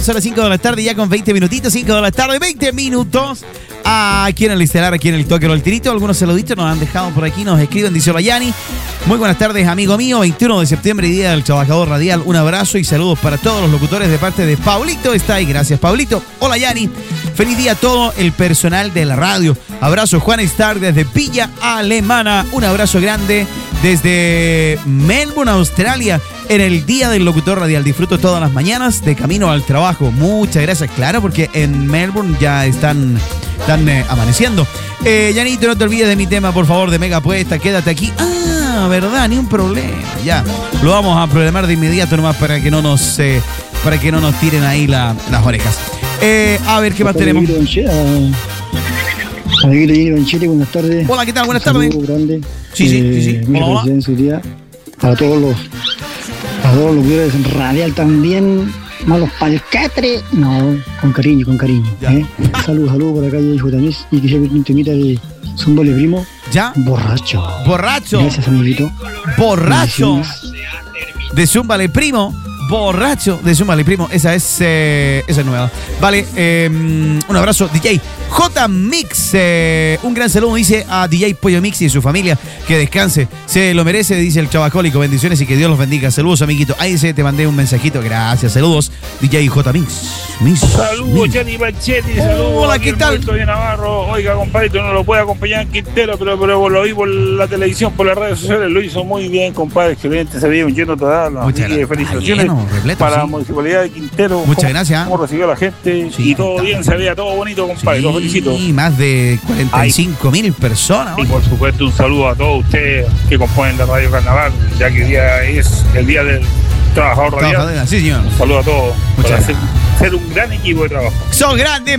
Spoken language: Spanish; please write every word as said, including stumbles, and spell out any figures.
Son las cinco de la tarde, ya con veinte minutitos, cinco de la tarde, veinte minutos. Aquí en el estelar, aquí en el toque o el tirito. Algunos saluditos nos han dejado por aquí, nos escriben, dice hola Yani. Muy buenas tardes, amigo mío. veintiuno de septiembre, Día del Trabajador Radial. Un abrazo y saludos para todos los locutores de parte de Paulito. Está ahí, gracias, Paulito. Hola, Yani. Feliz día a todo el personal de la radio. Abrazo, Juan Star desde Villa Alemana. Un abrazo grande desde Melbourne, Australia, en el Día del Locutor Radial. Disfruto todas las mañanas de camino al trabajo. Muchas gracias, claro, porque en Melbourne ya están, están eh, amaneciendo. Eh, Yanito, no te olvides de mi tema, por favor, de Mega Apuesta. Quédate aquí. Ah, verdad, ni un problema. Ya, lo vamos a problemar de inmediato nomás para que no nos, eh, para que no nos tiren ahí la, las orejas. Eh, a ver, ¿qué más tenemos? Amiguito Gini Banchete, buenas tardes. Hola, ¿qué tal? Buenas Un tardes. grande. Sí, sí, sí, sí. Muchas Hola, felicidades en su día. Para todos los, para todos los que en radial también. Malos palcatres. No, con cariño, con cariño. ¿eh? Saludos, saludos por acá, yo hijo Tañez. Y quisiera ver un temita de Zumbale Primo. ¿Ya? Borracho. Borracho. Gracias, amiguito. Borracho. De Zumbale Primo. Borracho de Zúmbale Primo. Esa es, eh, esa es nueva. Vale, eh, un abrazo, D J J Mix. Eh, un gran saludo, dice a D J Pollo Mix y su familia. Que descanse. Se lo merece, dice el chavacólico. Bendiciones y que Dios los bendiga. Saludos, amiguito. Ahí se te mandé un mensajito. Gracias, saludos. D J J Mix. Mix. Saludos, Gianni Banchetti. Saludos. Hola, ¿qué tal? De Navarro. Oiga, compadrito, no lo puede acompañar Quintero, pero, pero lo vi por la televisión, por las redes sociales. Lo hizo muy bien, compadre. Excelente. Se veía un lleno total. Muchas gracias. Felicitaciones lleno, repleto, para sí. la Municipalidad de Quintero. Muchas cómo, gracias. Cómo recibió a la gente. Sí, y todo está. bien, se veía todo bonito, compadre. Sí, Los felicito. más de cuarenta y cinco mil personas. Y por supuesto un saludo a todos ustedes que componen la Radio Carnaval, ya que hoy día es el Día del Trabajador Radial. Trabajadora, sí, señor. Un saludo a todos. Muchas para gracias. ser, ser un gran equipo de trabajo. Son grandes.